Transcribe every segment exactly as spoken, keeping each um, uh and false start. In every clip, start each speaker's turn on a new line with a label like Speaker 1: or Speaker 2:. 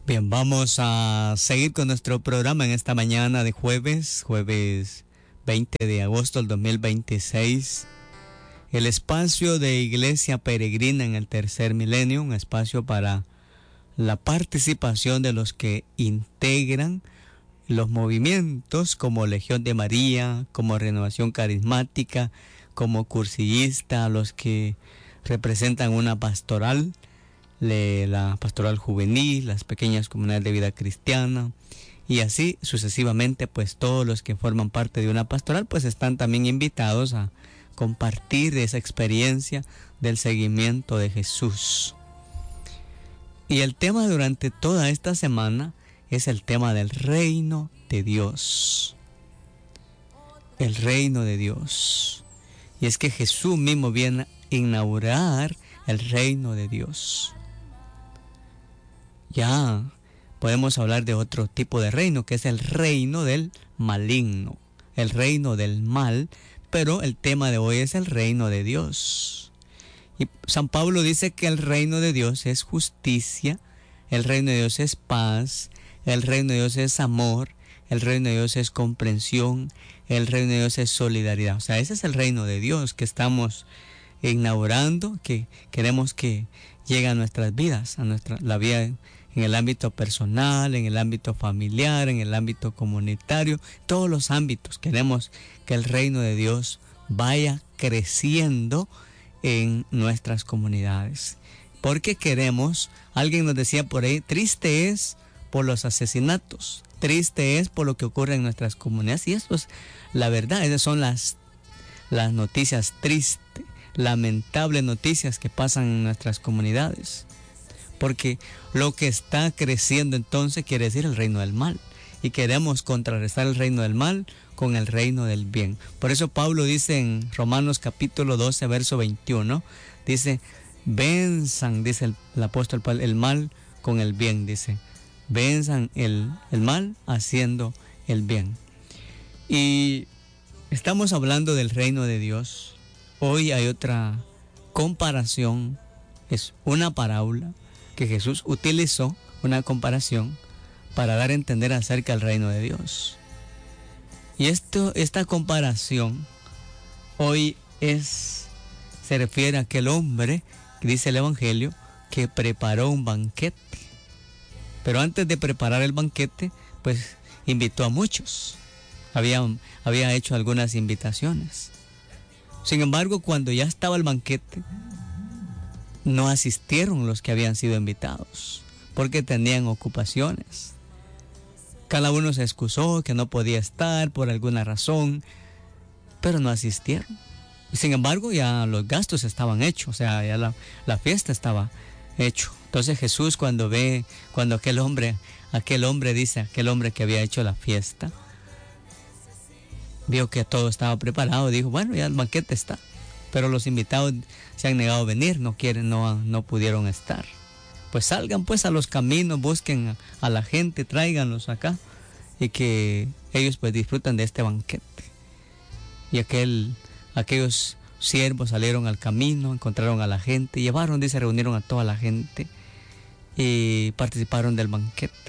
Speaker 1: Bien, vamos a seguir con nuestro programa en esta mañana de jueves, jueves veinte de agosto del dos mil veintiséis. El espacio de Iglesia Peregrina en el Tercer Milenio, un espacio para la participación de los que integran los movimientos como Legión de María, como Renovación Carismática, como cursillista, los que representan una pastoral, la pastoral juvenil, las pequeñas comunidades de vida cristiana, y así sucesivamente, pues todos los que forman parte de una pastoral pues están también invitados a compartir esa experiencia del seguimiento de Jesús. Y el tema durante toda esta semana es el tema del reino de Dios. El reino de Dios. Y es que Jesús mismo viene a inaugurar el reino de Dios. Ya podemos hablar de otro tipo de reino, que es el reino del maligno, el reino del mal, pero el tema de hoy es el reino de Dios. Y San Pablo dice que el reino de Dios es justicia, el reino de Dios es paz, el reino de Dios es amor, el reino de Dios es comprensión, el reino de Dios es solidaridad. O sea, ese es el reino de Dios que estamos inaugurando, que queremos que llegue a nuestras vidas, a nuestra la vida en el ámbito personal, en el ámbito familiar, en el ámbito comunitario, todos los ámbitos. Queremos que el reino de Dios vaya creciendo en nuestras comunidades. Porque queremos, alguien nos decía por ahí, triste es por los asesinatos, triste es por lo que ocurre en nuestras comunidades. Y eso es la verdad, esas son las, las noticias tristes, lamentables noticias que pasan en nuestras comunidades. Porque lo que está creciendo entonces quiere decir el reino del mal. Y queremos contrarrestar el reino del mal con el reino del bien. Por eso Pablo dice en Romanos capítulo doce, verso veintiuno, dice, venzan, dice el, el apóstol Pablo, el mal con el bien, dice, venzan el, el mal haciendo el bien. Y estamos hablando del reino de Dios. Hoy hay otra comparación, es una parábola que Jesús utilizó, una comparación para dar a entender acerca del reino de Dios. Y esto, esta comparación hoy es, se refiere a aquel hombre, que dice el Evangelio, que preparó un banquete. Pero antes de preparar el banquete, pues invitó a muchos. Había, había hecho algunas invitaciones. Sin embargo, cuando ya estaba el banquete, no asistieron los que habían sido invitados, porque tenían ocupaciones. Cada uno se excusó que no podía estar por alguna razón, pero no asistieron. Sin embargo, ya los gastos estaban hechos, o sea, ya la, la fiesta estaba hecho. Entonces Jesús cuando ve, cuando aquel hombre, aquel hombre dice, aquel hombre que había hecho la fiesta, vio que todo estaba preparado, dijo, bueno, ya el banquete está. Pero los invitados se han negado a venir, no quieren, no, no pudieron estar. Pues salgan pues a los caminos, busquen a, a la gente, tráiganlos acá y que ellos pues disfrutan de este banquete. Y aquel, aquellos siervos salieron al camino, encontraron a la gente, llevaron, dice, reunieron a toda la gente y participaron del banquete.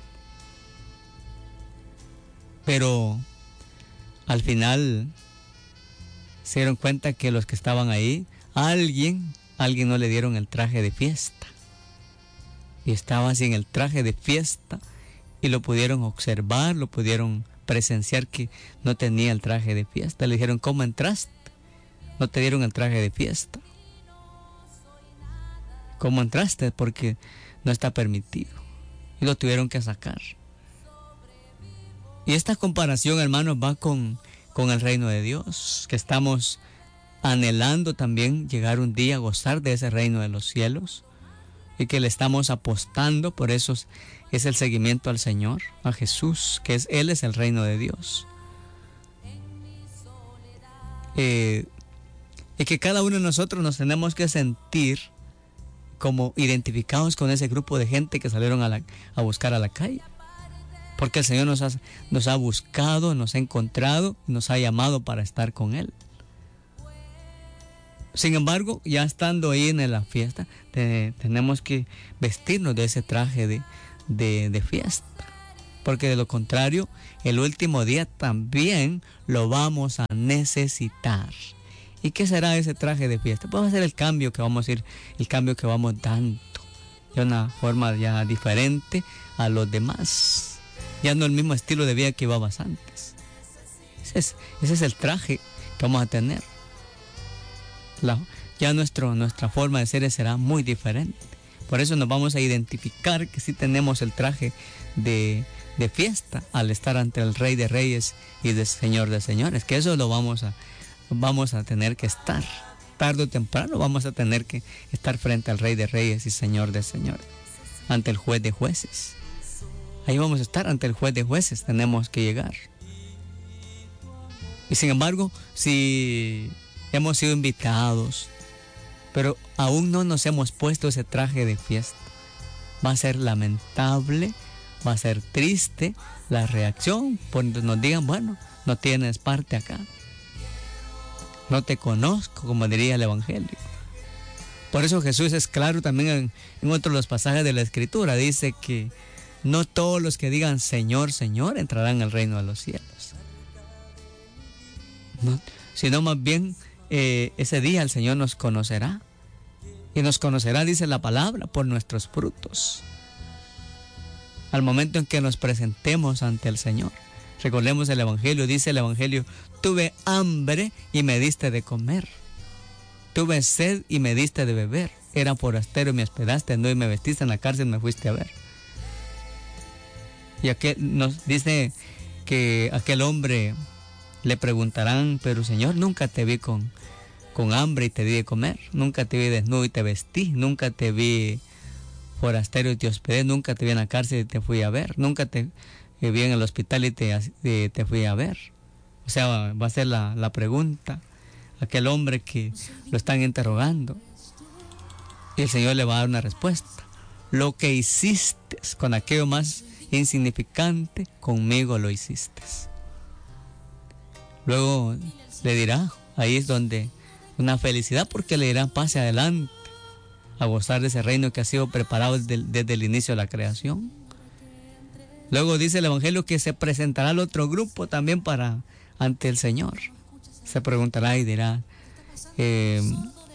Speaker 1: Pero al final se dieron cuenta que los que estaban ahí, a alguien, a alguien no le dieron el traje de fiesta. Y estaba sin el traje de fiesta y lo pudieron observar, lo pudieron presenciar que no tenía el traje de fiesta. Le dijeron, ¿cómo entraste? No te dieron el traje de fiesta. ¿Cómo entraste? Porque no está permitido. Y lo tuvieron que sacar. Y esta comparación, hermanos, va con, con el reino de Dios, que estamos anhelando también llegar un día a gozar de ese reino de los cielos y que le estamos apostando. Por eso es el seguimiento al Señor, a Jesús, que es Él es el reino de Dios. Eh, y que cada uno de nosotros nos tenemos que sentir como identificados con ese grupo de gente que salieron a, la, a buscar a la calle. Porque el Señor nos ha, nos ha buscado, nos ha encontrado, nos ha llamado para estar con Él. Sin embargo, ya estando ahí en la fiesta, te, tenemos que vestirnos de ese traje de, de, de fiesta. Porque de lo contrario, el último día también lo vamos a necesitar. ¿Y qué será ese traje de fiesta? Pues va a ser el cambio que vamos a ir, el cambio que vamos dando. De una forma ya diferente a los demás. Ya no el mismo estilo de vida que llevabas antes. Ese es, ese es el traje que vamos a tener. La, ya nuestro, nuestra forma de ser será muy diferente. Por eso nos vamos a identificar que sí tenemos el traje de, de fiesta al estar ante el Rey de Reyes y del Señor de Señores. Que eso lo vamos a, vamos a tener que estar. Tarde o temprano vamos a tener que estar frente al Rey de Reyes y Señor de Señores. Ante el Juez de Jueces. Ahí vamos a estar ante el Juez de Jueces. Tenemos que llegar. Y sin embargo, si hemos sido invitados, pero aún no nos hemos puesto ese traje de fiesta, va a ser lamentable, va a ser triste la reacción, cuando nos digan, bueno, no tienes parte acá. No te conozco, como diría el Evangelio. Por eso Jesús es claro también en, en otros de los pasajes de la Escritura. Dice que no todos los que digan Señor, Señor entrarán al reino de los cielos. No, sino más bien eh, ese día el Señor nos conocerá. Y nos conocerá, dice la palabra, por nuestros frutos. Al momento en que nos presentemos ante el Señor. Recordemos el Evangelio, dice el Evangelio, tuve hambre y me diste de comer. Tuve sed y me diste de beber. Era forastero y me hospedaste, no y me vestiste, en la cárcel me fuiste a ver. Y aquel nos dice que aquel hombre le preguntarán, pero Señor, nunca te vi con, con hambre y te di de comer. Nunca te vi desnudo y te vestí. Nunca te vi forastero y te hospedé. Nunca te vi en la cárcel y te fui a ver. Nunca te vi en el hospital y te, te fui a ver. O sea, va a ser la, la pregunta. Aquel hombre que lo están interrogando. Y el Señor le va a dar una respuesta. Lo que hiciste con aquello más insignificante, conmigo lo hiciste. Luego le dirá, ahí es donde una felicidad, porque le dirá, pase adelante a gozar de ese reino que ha sido preparado desde, desde el inicio de la creación. Luego dice el Evangelio que se presentará al otro grupo también para ante el Señor. Se preguntará y dirá, eh,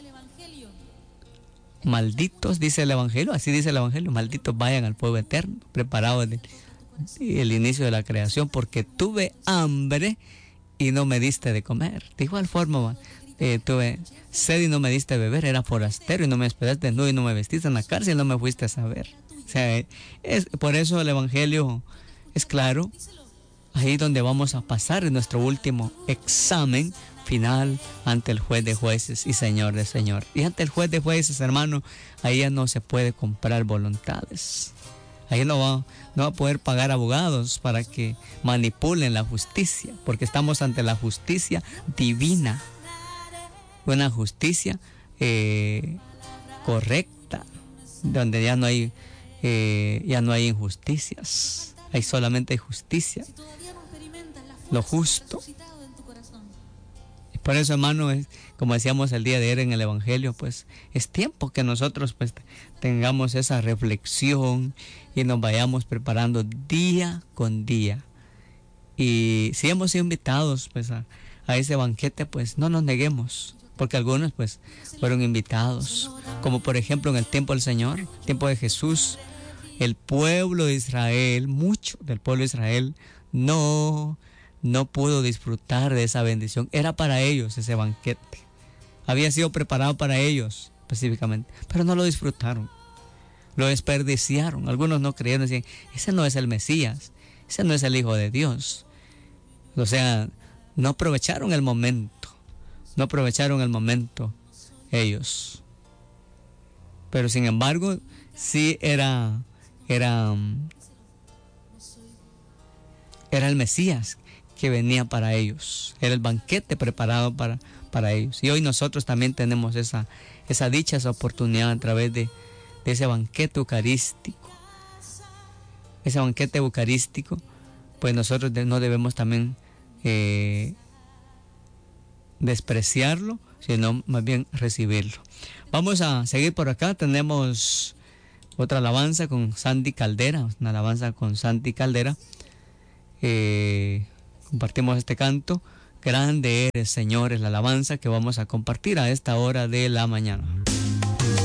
Speaker 1: malditos, dice el Evangelio, así dice el Evangelio, malditos vayan al fuego eterno, preparado desde el inicio de la creación, porque tuve hambre y no me diste de comer. De igual forma, eh, tuve sed y no me diste de beber, era forastero y no me hospedaste desnudo y no me vestiste, en la cárcel y no me fuiste a saber. O sea, es, por eso el Evangelio es claro, ahí donde vamos a pasar en nuestro último examen final ante el Juez de Jueces y Señor de Señor. Y ante el Juez de Jueces, hermano, ahí ya no se puede comprar voluntades. Ahí no va, no va a poder pagar abogados para que manipulen la justicia, porque estamos ante la justicia divina, una justicia eh, correcta, donde ya no hay eh, ya no hay injusticias, hay solamente hay justicia, lo justo. Y por eso, hermano, es, como decíamos el día de ayer en el Evangelio, pues es tiempo que nosotros pues tengamos esa reflexión y nos vayamos preparando día con día. Y si hemos sido invitados pues a, a ese banquete, pues no nos neguemos, porque algunos pues fueron invitados, como por ejemplo en el tiempo del Señor, tiempo de Jesús, el pueblo de Israel, mucho del pueblo de Israel no, no pudo disfrutar de esa bendición. Era para ellos ese banquete, había sido preparado para ellos específicamente, pero no lo disfrutaron, lo desperdiciaron. Algunos no creyeron, decían, ese no es el Mesías, ese no es el Hijo de Dios. O sea, no aprovecharon el momento, no aprovecharon el momento ellos. Pero sin embargo, sí era, era, era el Mesías que venía para ellos, era el banquete preparado para, para ellos. Y hoy nosotros también tenemos esa, esa dicha, esa oportunidad a través de, de ese banquete eucarístico. Ese banquete eucarístico, pues nosotros de, no debemos también eh, despreciarlo, sino más bien recibirlo. Vamos a seguir por acá, tenemos otra alabanza con Sandy Caldera, una alabanza con Sandy Caldera. Eh, compartimos este canto. Grande eres, Señor, es la alabanza que vamos a compartir a esta hora de la mañana.